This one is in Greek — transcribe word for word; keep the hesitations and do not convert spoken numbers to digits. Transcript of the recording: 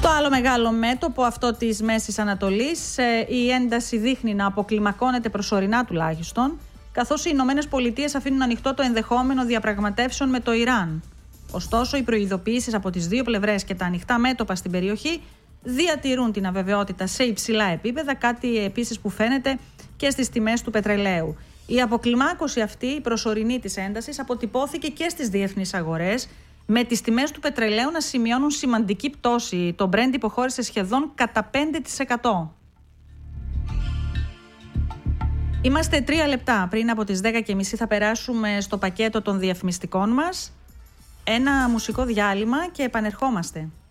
Στο άλλο μεγάλο μέτωπο, αυτό της Μέσης Ανατολής, η ένταση δείχνει να αποκλιμακώνεται προσωρινά τουλάχιστον, καθώς οι Ηνωμένες Πολιτείες αφήνουν ανοιχτό το ενδεχόμενο διαπραγματεύσεων με το Ιράν. Ωστόσο, οι προειδοποιήσεις από τις δύο πλευρές και τα ανοιχτά μέτωπα στην περιοχή διατηρούν την αβεβαιότητα σε υψηλά επίπεδα, κάτι επίσης που φαίνεται και στις τιμές του πετρελαίου. Η αποκλιμάκωση αυτή, η προσωρινή της έντασης, αποτυπώθηκε και στις διεθνείς αγορές, με τις τιμές του πετρελαίου να σημειώνουν σημαντική πτώση. Το Brent υποχώρησε σχεδόν κατά πέντε τοις εκατό. Είμαστε τρία λεπτά πριν από τις δέκα και μισή, θα περάσουμε στο πακέτο των διαφημιστικών μας. Ένα μουσικό διάλειμμα και επανερχόμαστε.